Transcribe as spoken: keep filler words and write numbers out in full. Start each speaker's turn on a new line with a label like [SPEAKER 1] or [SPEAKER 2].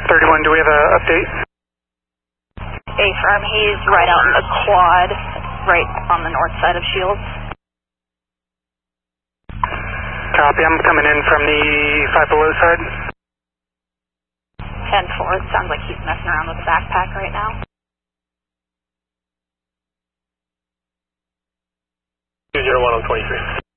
[SPEAKER 1] thirty-one, do we have an update?
[SPEAKER 2] A-firm, he's right out in the quad, right on the north side of Shields.
[SPEAKER 1] Copy, I'm coming in from the five below side.
[SPEAKER 2] ten four, it sounds like he's messing around with a backpack right now.
[SPEAKER 3] two zero one on twenty-three.